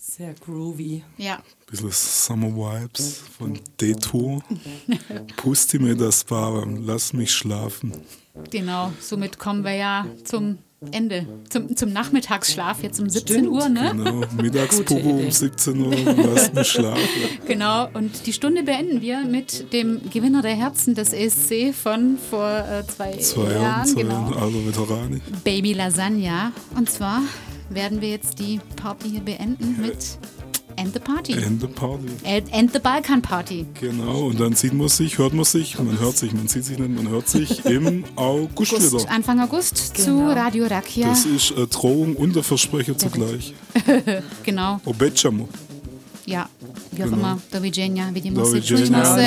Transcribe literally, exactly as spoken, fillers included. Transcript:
Sehr groovy. Ja. Bisschen Summer Vibes von Detour. Pusti mir das warm, lass mich schlafen. Genau, somit kommen wir ja zum Ende, zum, zum Nachmittagsschlaf, jetzt um siebzehn Uhr, ne? Genau, Mittagspopo um siebzehn Uhr, lass mich schlafen. Genau, und die Stunde beenden wir mit dem Gewinner der Herzen des E S C von vor äh, zwei, Zwei Jahren. Jahren, zwei Genau. Jahren, also Veterani. Baby Lasagna. Und zwar werden wir jetzt die Party hier beenden mit End the Party. End the Party. End, End the Balkan Party. Genau, und dann sieht man sich, hört man sich, man hört sich, man sieht sich nicht, man hört sich im August, August, wieder. Anfang August Genau. zu Radio Rakia. Das ist eine Drohung und ein Versprecher zugleich. Genau, Obećamo. ja, wie auch Genau. immer. Do widzenia, widzimy Do się, widzenia. czujmy się.